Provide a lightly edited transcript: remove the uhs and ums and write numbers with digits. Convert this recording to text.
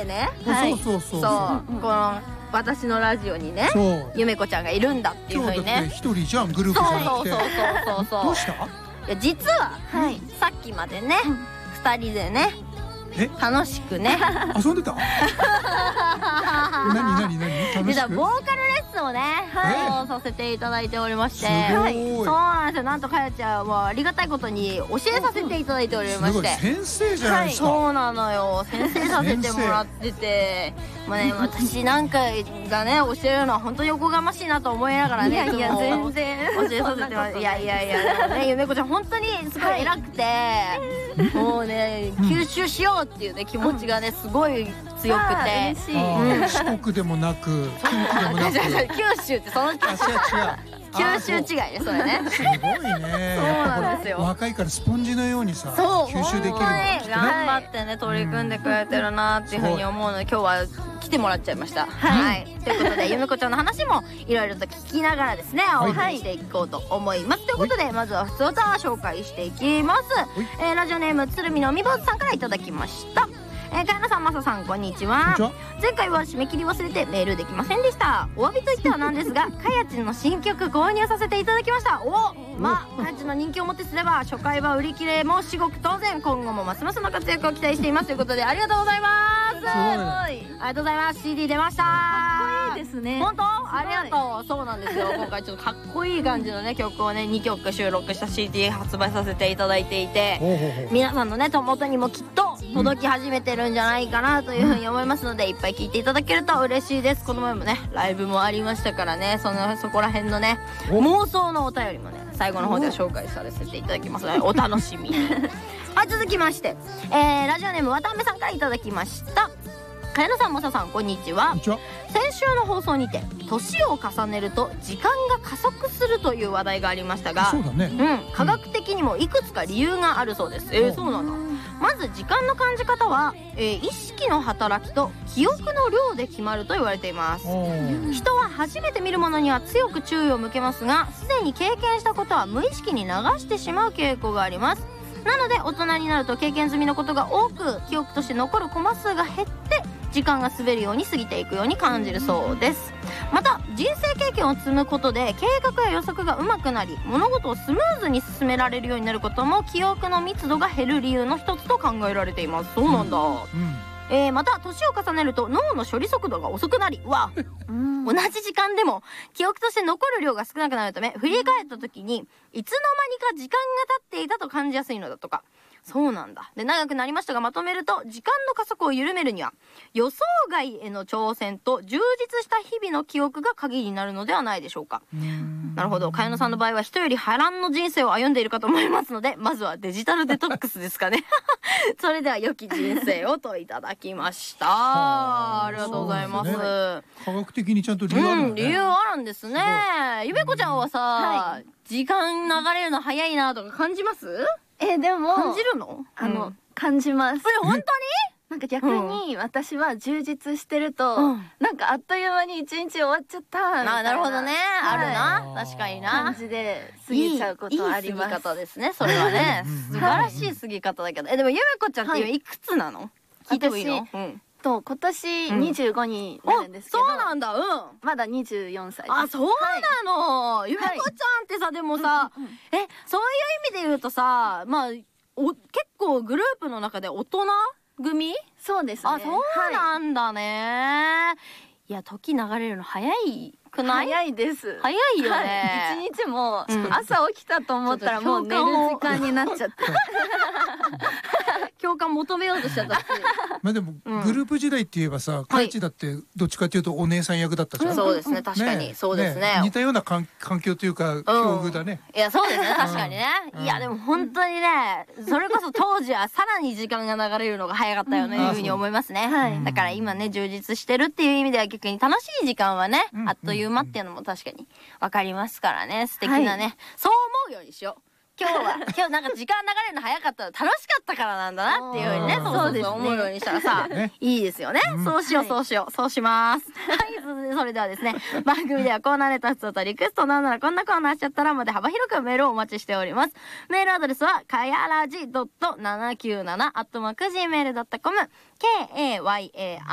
でね、 そうこの私のラジオにね、ゆめこちゃんがいるんだっていうふうにね。 今日だって一人じゃん、グループじゃなくて。 そう。 どうした？ いや実はさっきまでね、2人でね楽しくね遊んでた？何楽しく？ ボーカルレッスンをねさせていただいておりまして、そうなんですよ。なんとかやちゃんはありがたいことに教えさせていただいておりまして、 先生じゃないですか。 そうなのよ、先生させてもらってて、もうね、私なんかがね教えるのは本当におこがましいなと思いながらね、 いや全然教えさせてもらって、いやでもね、ゆめこちゃん本当にすごい偉くて、もうね吸収しようっていうね気持ちがねすごい強くて、 四国でもなく近畿でもなく、 九州ってその九州違いね、それね。 すごいね。 そうなんですよ。 若いからスポンジのようにさ吸収できるのが頑張ってね取り組んでくれてるなっていうふうに思うので、今日は来てもらっちゃいました。はい。ということでゆめこちゃんの話もいろいろと聞きながらですね、お送りしていこうと思います。ということでまずは普通歌紹介していきます。ラジオネーム鶴見のみぼうずさんからいただきました。かやなさん、まささん、こんにちは。前回は締め切り忘れてメールできませんでした。お詫びといってはなんですが、かやちんの新曲購入させていただきました。かやちんの人気をもってすれば初回は売り切れも至極当然、今後もますますの活躍を期待していますということで、ありがとうございます。ありがとうございます。 CD 出ました。 かっこいいですね。 本当ありがとう。そうなんですよ、今回ちょっとかっこいい感じのね曲をね2曲収録した CD 発売させていただいていて、皆さんのね手元にもきっと届き始めてるんじゃないかなというふうに思いますので、いっぱい聴いていただけると嬉しいです。この前もねライブもありましたからね、そこら辺のね妄想のお便りもね最後の方では紹介させていただきますのでお楽しみに。続きまして、ラジオネーム渡辺さんからいただきました。かやなさん、まささん、こんにちは。先週の放送にて年を重ねると時間が加速するという話題がありましたが、科学的にもいくつか理由があるそうです。そうなんだ。まず時間の感じ方は、意識の働きと記憶の量で決まると言われています。人は初めて見るものには強く注意を向けますが、すでに経験したことは無意識に流してしまう傾向があります。なので大人になると経験済みのことが多く、記憶として残るコマ数が減って時間が滑るように過ぎていくように感じるそうです。また人生経験を積むことで計画や予測が上手くなり、物事をスムーズに進められるようになることも記憶の密度が減る理由の一つと考えられています。そうなんだ。また年を重ねると脳の処理速度が遅くなり、同じ時間でも記憶として残る量が少なくなるため、振り返った時にいつの間にか時間が経っていたと感じやすいのだとか。そうなんだ。で、長くなりましたがまとめると、時間の加速を緩めるには予想外への挑戦と充実した日々の記憶が鍵になるのではないでしょうか。なるほど。かやのさんの場合は人より波乱の人生を歩んでいるかと思いますので、まずはデジタルデトックスですかね。それでは良き人生をといただきました。ありがとうございます。 科学的にちゃんと理由あるんだね。 理由あるんですね。ゆめこちゃんはさ、時間流れるの早いなとか感じます？ でも感じるの？ 感じます。 本当に？ なんか逆に私は充実してると、なんかあっという間に一日終わっちゃったみたいな。 なるほどね。あるな。確かにな。 感じで過ぎちゃうことあります。 いい過ぎ方ですね。それはね。素晴らしい過ぎ方だけど。でもゆめこちゃんっていくつなの？聞いてもいいの？ 今年25になるんですけど、 そうなんだ。 まだ24歳です。 あ、そうなの。ゆめこちゃんってさ、でもさ、そういう意味で言うとさ、まあ結構グループの中で大人組？ そうですね。 あ、そうなんだね。いや、時流れるの早いくない？ 早いです。 早いよね。 一日も朝起きたと思ったらもう寝る時間になっちゃって。 共感求めようとしちゃった。 まあでもグループ時代って言えばさ、かいちだってどっちかっていうとお姉さん役だったじゃん。 そうですね、確かにそうですね。 似たような環境というか境遇だね。 いや、そうですね、確かにね。いやでも本当にね、それこそ当時はさらに時間が流れるのが早かったよね、いうふうに思いますね。だから今ね、充実してるっていう意味では逆に楽しい時間はね、あっという間っていうのも確かにわかりますからね。素敵なね、そう思うようにしよう。今日なんか時間流れるの早かったら楽しかったからなんだなっていう風にね、そう思うようにしたらさ、いいですよね。そうしよう、そうします。はい、それではですね、番組ではコーナーネタ、普通とリクエスト、なんならこんなコーナーしちゃったらまで幅広くメールをお待ちしております。メールアドレスはかやらじ .797@gmail.com、kaya